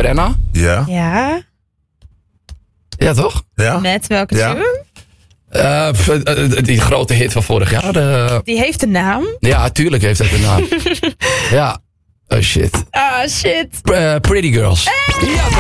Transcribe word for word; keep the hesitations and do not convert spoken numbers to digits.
Frenna. Ja. Ja. Ja, toch? Ja. Met welke Ja. tune? Uh, pff, uh, die grote hit van vorig jaar. Uh, Die heeft een naam. ja, tuurlijk heeft dat een naam. Ja. Oh shit. Ah, shit. Uh, Pretty Girls. Ja, toch?